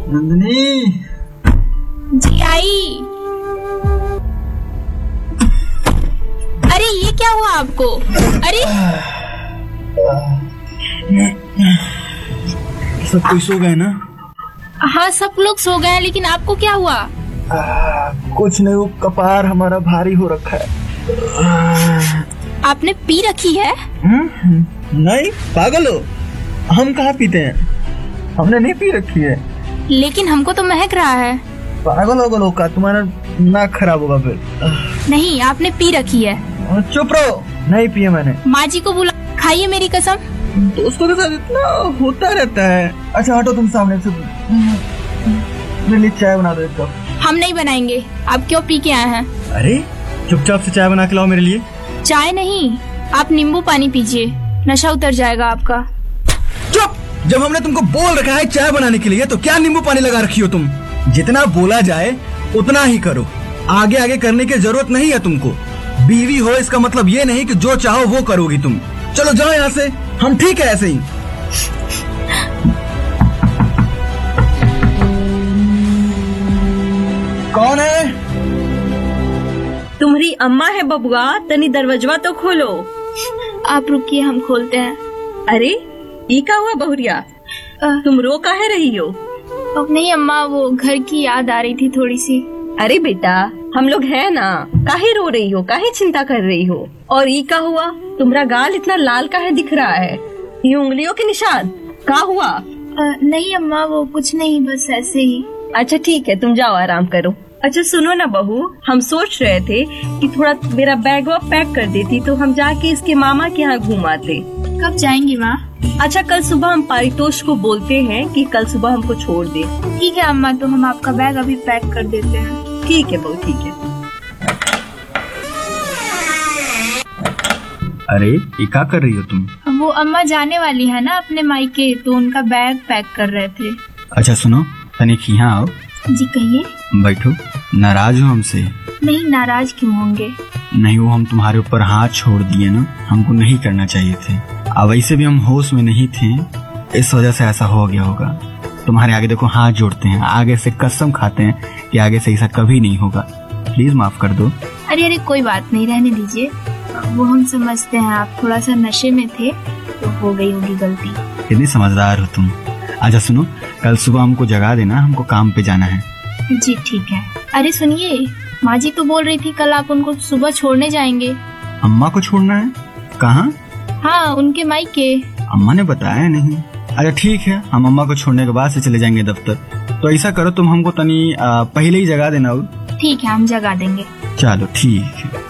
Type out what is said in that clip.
नंदिनी जी आई। अरे ये क्या हुआ आपको? अरे सब कोई सो गए ना? हाँ सब लोग सो गए हैं, लेकिन आपको क्या हुआ? कुछ नहीं, वो कपार हमारा भारी हो रखा है। आपने पी रखी है? नहीं पागल हो, हम कहाँ पीते हैं, हमने नहीं पी रखी है। लेकिन हमको तो महक रहा है। पागल हो गलो का, तुम्हारा नाक खराब होगा फिर। नहीं आपने पी रखी है। चुप रहो, नहीं पिए मैंने। माँ जी को बुला, खाइए मेरी कसम। दोस्तों के साथ इतना होता रहता है। अच्छा हटो तुम सामने से, मेरे लिए चाय बना दो एक कप। हम नहीं बनाएंगे, आप क्यों पी के आए हैं? अरे चुपचाप से चाय बना के लाओ मेरे लिए। चाय नहीं, आप नींबू पानी पीजिए, नशा उतर जाएगा आपका। चुप, जब हमने तुमको बोल रखा है चाय बनाने के लिए तो क्या नींबू पानी लगा रखी हो तुम? जितना बोला जाए उतना ही करो, आगे आगे करने की जरूरत नहीं है तुमको। बीवी हो इसका मतलब ये नहीं कि जो चाहो वो करोगी तुम। चलो जाओ यहाँ से, हम ठीक है ऐसे ही। कौन है? तुम्हारी अम्मा है बबुआ, तनी दरवाजा तो खोलो। आप रुकिए, हम खोलते हैं। अरे ये क्या हुआ बहुरिया, तुम रो काहे रही हो? नहीं अम्मा, वो घर की याद आ रही थी थोड़ी सी। अरे बेटा हम लोग है ना, काहे रो रही हो, काहे चिंता कर रही हो? और ये क्या हुआ, तुम्हारा गाल इतना लाल काहे दिख रहा है? ये उंगलियों के निशान क्या हुआ? नहीं अम्मा, वो कुछ नहीं, बस ऐसे ही। अच्छा ठीक है, तुम जाओ आराम करो। अच्छा सुनो ना बहू, हम सोच रहे थे कि थोड़ा मेरा बैग पैक कर देती तो हम जाके इसके मामा के यहाँ घुमाते। कब जाएंगी माँ? अच्छा कल सुबह हम पारितोष को बोलते हैं कि कल सुबह हमको छोड़ दे। ठीक है अम्मा, तो हम आपका बैग अभी पैक कर देते हैं। ठीक है बहू, ठीक है। अरे ये क्या कर रही हो तुम? वो अम्मा जाने वाली है ना अपने मायके, तो उनका बैग पैक कर रहे थे। अच्छा सुनो, तनिक यहाँ आओ। जी कहिए। बैठो। नाराज हो हमसे? नहीं, नाराज क्यों होंगे? नहीं, वो हम तुम्हारे ऊपर हाथ छोड़ दिए ना, हमको नहीं करना चाहिए थे। अब वैसे भी हम होश में नहीं थे, इस वजह से ऐसा हो गया होगा। तुम्हारे आगे देखो हाथ जोड़ते हैं, आगे से कसम खाते हैं कि आगे से ऐसा कभी नहीं होगा। प्लीज माफ कर दो। अरे अरे कोई बात नहीं, रहने दीजिए। वो हम समझते हैं आप थोड़ा सा नशे में थे तो हो गई होगी गलती। कितनी समझदार हो तुम। अच्छा सुनो, कल सुबह हमको जगा देना, हमको काम पे जाना है। जी ठीक है। अरे सुनिए, माँ जी तो बोल रही थी कल आप उनको सुबह छोड़ने जाएंगे। अम्मा को छोड़ना है? कहाँ? हाँ उनके मायके। अम्मा ने बताया नहीं। अच्छा ठीक है, हम अम्मा को छोड़ने के बाद से चले जाएंगे दफ्तर। तो ऐसा करो, तुम हमको तनी पहले ही जगा देना। ठीक है, हम जगा देंगे। चलो ठीक है।